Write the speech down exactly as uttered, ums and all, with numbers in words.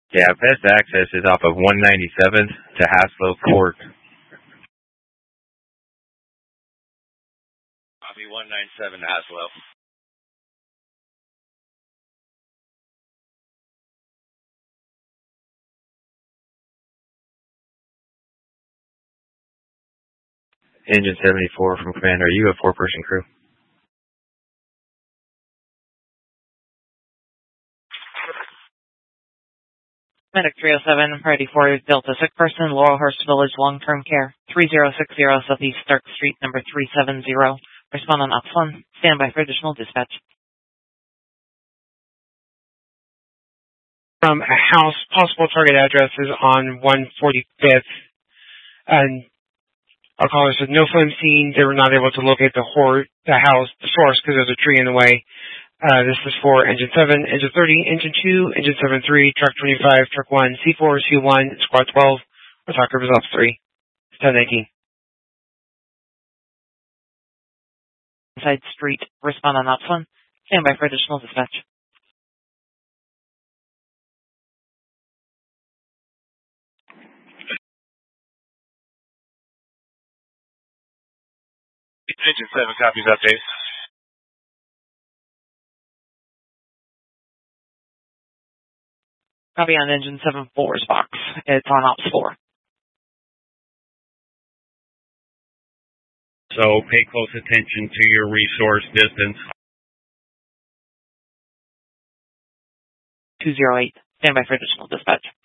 Yeah, best access is off of one ninety-seven to Haslow Court. Copy one ninety-seven to Haslow. Engine seventy-four from Commander. Are you a four-person crew? Medic three oh seven, ready for Delta sick person, Laurelhurst Village long-term care, three zero six zero Southeast Stark Street, number three seven zero. Respond on Ops one. Stand by for additional dispatch. From a house, possible target address is on one forty-fifth. And our caller said no flame seen. They were not able to locate the, hor- the house, the source, because there's a tree in the way. Uh, this is for Engine seven, Engine thirty, Engine two, Engine seven three, Truck twenty-five, Truck one, C four, C one, Squad twelve, Attacker Results three. ten nineteen. Inside street, respond on Ops one. Stand by for additional dispatch. Engine seven copies update. Copy on Engine seven four's box. It's on Ops four. So pay close attention to your resource distance. two zero eight. Stand by for additional dispatch.